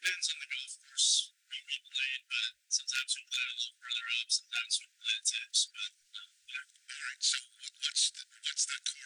depends on the golf course we played, but sometimes we play it a little further up, sometimes we play it tips. But